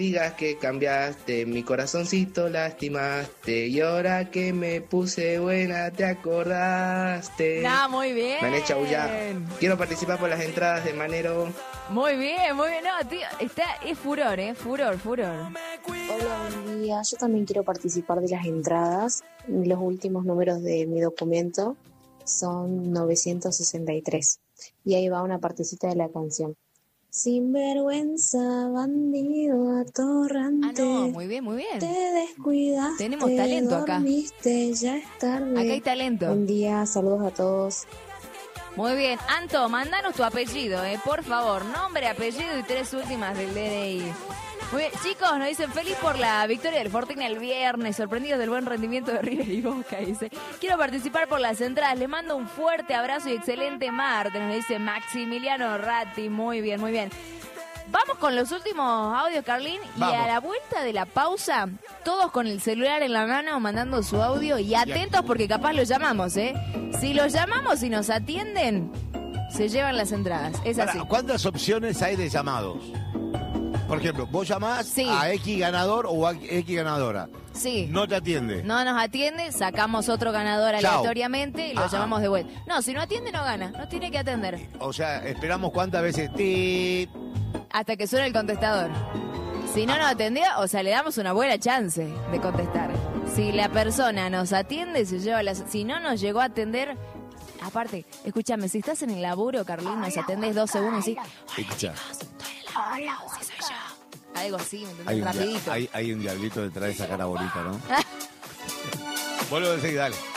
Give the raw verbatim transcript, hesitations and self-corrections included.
digas que cambiaste, mi corazoncito lastimaste, y ahora que me puse buena te acordaste. No, muy bien. Me han hecho aullar. Quiero participar por las entradas de Manero. Muy bien, muy bien. No, tío, está, es furor, ¿eh? Furor, furor. Hola, buen día. Yo también quiero participar de las entradas. Los últimos números de mi documento son novecientos sesenta y tres. Y ahí va una partecita de la canción. Sinvergüenza, bandido, atorrante. Ah, no, muy bien, muy bien. Te descuidaste. Tenemos talento acá. Dormiste, ya es tarde. Acá hay talento. Buen día, saludos a todos. Muy bien. Anto, mandanos tu apellido, eh, por favor. Nombre, apellido y tres últimas del D N I. Muy bien, chicos, nos dicen feliz por la victoria del Sporting el viernes, sorprendidos del buen rendimiento de River y Boca, dice. Quiero participar por las entradas, le mando un fuerte abrazo y excelente martes, nos dice Maximiliano Ratti, muy bien, muy bien. Vamos con los últimos audios, Carlín, y Vamos. a la vuelta de la pausa, todos con el celular en la mano mandando su audio y atentos porque capaz los llamamos, ¿eh? Si los llamamos y nos atienden, se llevan las entradas, es Pará, así. ¿cuántas opciones hay de llamados? Por ejemplo, vos llamás Sí. a X ganador o a X ganadora. Sí. No te atiende. No nos atiende, sacamos otro ganador Chau. aleatoriamente y lo Ajá. llamamos de vuelta. No, si no atiende no gana, no tiene que atender. O sea, esperamos cuántas veces. Ti- Hasta que suene el contestador. Si no nos atendía, o sea, le damos una buena chance de contestar. Si la persona nos atiende, se lleva las... Si no nos llegó a atender... Aparte, escúchame, si estás en el laburo, Carlín, nos atendés dos segundos y... Escucha, Hola, sí soy yo. Algo así, ¿me entendés? hay un, dia- Rapidito. hay, hay un diablito detrás de esa cara bonita, ¿no? Vos lo decís, dale.